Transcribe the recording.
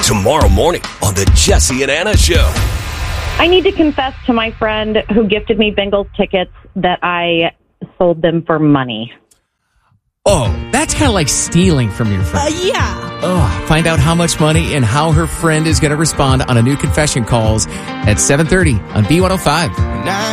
tomorrow morning on the Jesse and Anna Show. I need to confess to my friend who gifted me Bengals tickets that I sold them for money. Oh, that's kind of like stealing from your friend. Yeah. Oh, find out how much money and how her friend is going to respond on a new Confession Calls at 7:30 on B105.